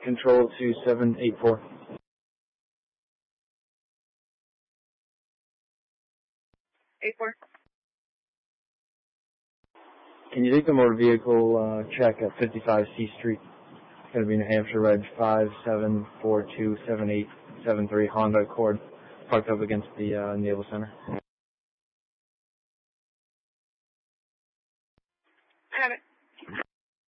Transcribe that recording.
Control 2784. 84. Can you take the motor vehicle check at 55 C Street? It's going to be New Hampshire Reg 57427873 Honda Accord, parked up against the Naval Center.